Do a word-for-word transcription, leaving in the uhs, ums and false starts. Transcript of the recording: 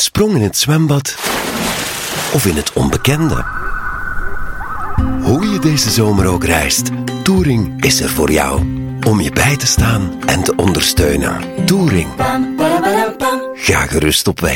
sprong in het zwembad of in het onbekende. Hoe je deze zomer ook reist, Touring is er voor jou. Om je bij te staan en te ondersteunen. Touring. Ga gerust op weg.